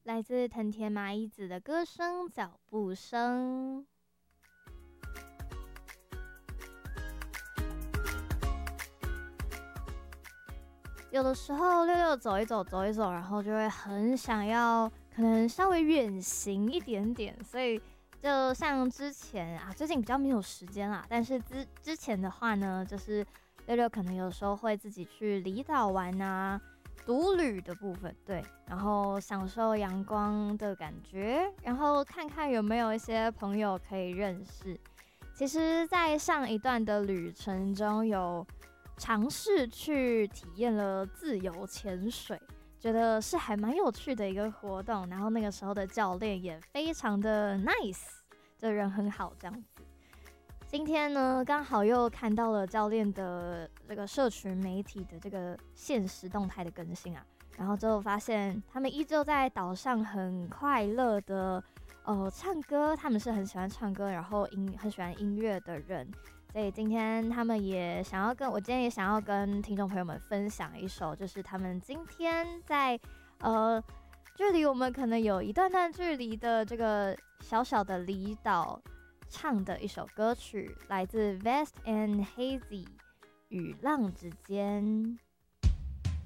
来自藤田麻衣子的歌声脚步声。有的时候六六走一走走一走，然后就会很想要可能稍微远行一点点，所以就像之前啊，最近比较没有时间啦，但是之前的话呢，就是六六可能有时候会自己去离岛玩啊，独旅的部分，对，然后享受阳光的感觉，然后看看有没有一些朋友可以认识。其实，在上一段的旅程中，有尝试去体验了自由潜水，觉得是还蛮有趣的一个活动。然后那个时候的教练也非常的 nice， 这人很好这样子。今天呢，刚好又看到了教练的这个社群媒体的这个限时动态的更新啊，然后就发现他们依旧在岛上很快乐的唱歌，他们是很喜欢唱歌，然后很喜欢音乐的人。所以今天他们也想要我今天也想要跟听众朋友们分享一首，就是他们今天在距离我们可能有一段段距离的这个小小的离岛唱的一首歌曲，来自 Vest and Hazy 与浪之间。